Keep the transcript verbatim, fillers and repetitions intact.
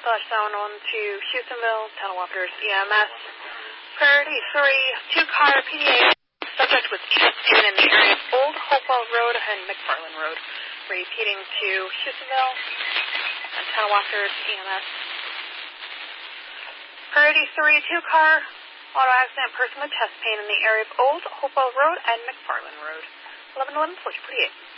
Slash seven one to Houstonville, Tunnel Operators E M S. Priority three, two-car P D A, subject with chest pain in the area of Old Hopewell Road and McFarland Road. Repeating to Houstonville and Tunnel Operators E M S. Priority three, two-car auto accident, person with chest pain in the area of Old Hopewell Road and McFarland Road. eleven eleven, forty forty-eight.